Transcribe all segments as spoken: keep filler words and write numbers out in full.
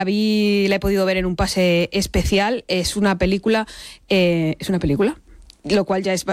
La vi, la he podido ver en un pase especial. Es una película... Eh, ¿Es una película? Lo cual ya es,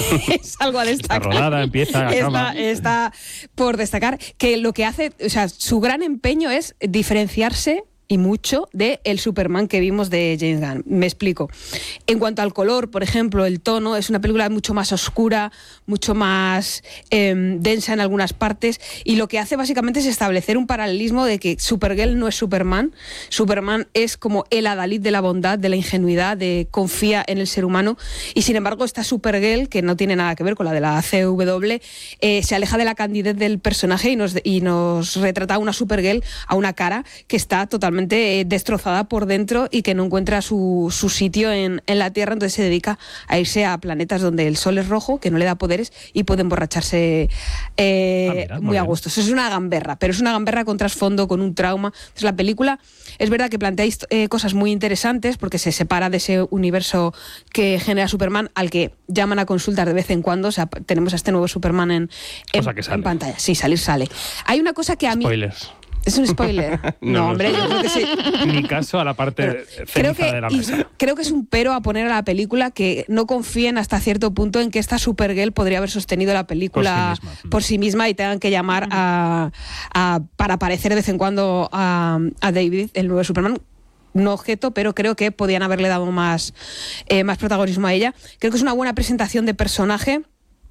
es algo a destacar. Está rodada, empieza, acaba. Está, está por destacar que lo que hace, o sea, su gran empeño es diferenciarse y mucho de el Superman que vimos de James Gunn. Me explico. En cuanto al color, por ejemplo, el tono, es una película mucho más oscura, mucho más eh, densa en algunas partes, y lo que hace básicamente es establecer un paralelismo de que Supergirl no es Superman. Superman es como el adalid de la bondad, de la ingenuidad, de confía en el ser humano, y sin embargo esta Supergirl, que no tiene nada que ver con la de la C W, eh, se aleja de la candidez del personaje y nos, y nos retrata a una Supergirl, a una cara que está totalmente destrozada por dentro y que no encuentra su, su sitio en, en la Tierra, entonces se dedica a irse a planetas donde el sol es rojo, que no le da poderes y puede emborracharse eh, ah, mira, muy, muy a gusto. Eso es una gamberra, pero es una gamberra con trasfondo, con un trauma. Entonces la película es verdad que plantea eh, cosas muy interesantes porque se separa de ese universo que genera Superman, al que llaman a consultas de vez en cuando. O sea, tenemos a este nuevo Superman en, en, o sea, que sale. en pantalla. Sí, salir sale. Hay una cosa que a mí... Spoilers. ¿Es un spoiler? No, no hombre, no yo creo que sí. Ni caso a la parte ceniza que, de la mesa. Creo que es un pero a poner a la película, que no confíen hasta cierto punto en que esta Supergirl podría haber sostenido la película por sí misma, por sí misma y tengan que llamar a, a para aparecer de vez en cuando a, a David, el nuevo Superman. No objeto, pero creo que podían haberle dado más, eh, más protagonismo a ella. Creo que es una buena presentación de personaje.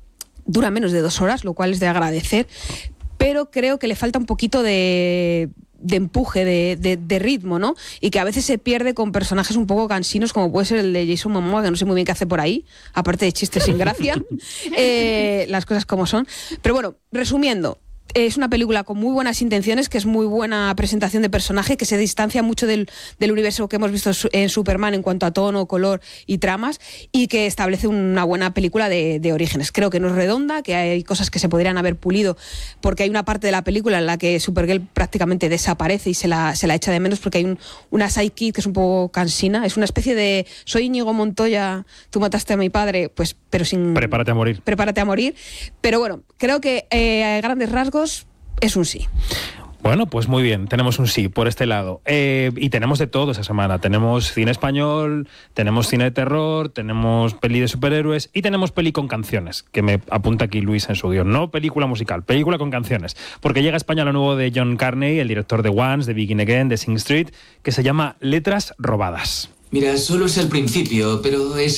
Dura menos de dos horas, lo cual es de agradecer. Pero creo que le falta un poquito de, de empuje, de, de, de ritmo, ¿no? Y que a veces se pierde con personajes un poco cansinos, como puede ser el de Jason Momoa, que no sé muy bien qué hace por ahí, aparte de chistes sin gracia, eh, las cosas como son. Pero bueno, resumiendo, es una película con muy buenas intenciones, que es muy buena presentación de personaje, que se distancia mucho del, del universo que hemos visto en Superman en cuanto a tono, color y tramas, y que establece una buena película de, de orígenes. Creo que no es redonda, que hay cosas que se podrían haber pulido, porque hay una parte de la película en la que Supergirl prácticamente desaparece y se la, se la echa de menos, porque hay un, una sidekick que es un poco cansina. Es una especie de soy Íñigo Montoya, tú mataste a mi padre, pues, pero sin... Prepárate a morir. Prepárate a morir. Pero bueno, creo que eh, a grandes rasgos es un sí. Bueno, pues muy bien, tenemos un sí por este lado. Eh, y tenemos de todo esa semana. Tenemos cine español, tenemos cine de terror, tenemos peli de superhéroes y tenemos peli con canciones, que me apunta aquí Luis en su guión. No película musical, película con canciones. Porque llega a España lo nuevo de John Carney, el director de Once, de Begin Again, de Sing Street, que se llama Letras Robadas. Mira, solo es el principio, pero es